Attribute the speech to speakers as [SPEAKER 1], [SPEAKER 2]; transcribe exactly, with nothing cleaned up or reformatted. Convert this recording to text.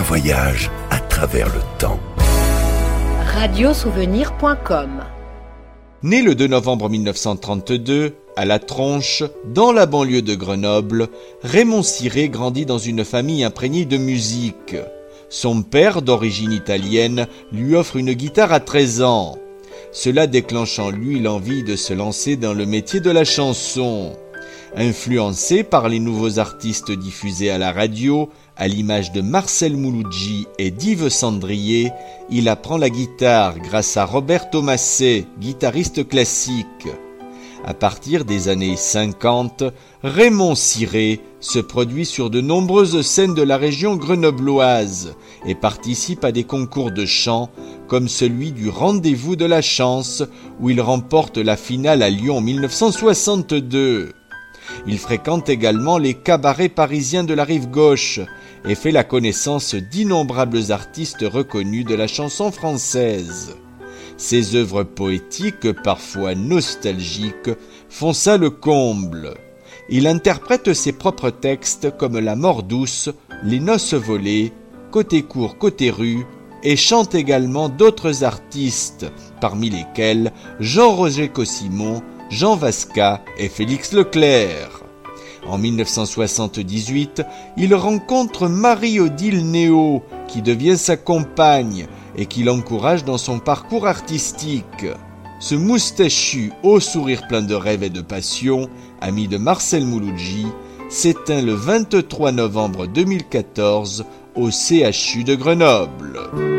[SPEAKER 1] voyage à travers le temps.
[SPEAKER 2] radiosouvenir point com.
[SPEAKER 3] Né le deux novembre mille neuf cent trente-deux, à La Tronche, dans la banlieue de Grenoble, Raymond Ciré grandit dans une famille imprégnée de musique. Son père, d'origine italienne, lui offre une guitare à treize ans. Cela déclenche en lui l'envie de se lancer dans le métier de la chanson. Influencé par les nouveaux artistes diffusés à la radio, à l'image de Marcel Mouloudji et d'Yves Cendrier, il apprend la guitare grâce à Robert Thomasset, guitariste classique. À partir des années cinquante, Raymond Ciré se produit sur de nombreuses scènes de la région grenobloise et participe à des concours de chant comme celui du Rendez-vous de la Chance où il remporte la finale à Lyon en mille neuf cent soixante-deux. Il fréquente également les cabarets parisiens de la rive gauche et fait la connaissance d'innombrables artistes reconnus de la chanson française. Ses œuvres poétiques, parfois nostalgiques, font ça le comble. Il interprète ses propres textes comme La mort douce, Les noces volées, Côté court, côté rue, et chante également d'autres artistes, parmi lesquels Jean-Roger Cossimon, Jean Vasca et Félix Leclerc. En mille neuf cent soixante-dix-huit, il rencontre Marie-Odile Néo, qui devient sa compagne et qui l'encourage dans son parcours artistique. Ce moustachu au sourire plein de rêves et de passion, ami de Marcel Mouloudji, s'éteint le vingt-trois novembre deux mille quatorze au C H U de Grenoble.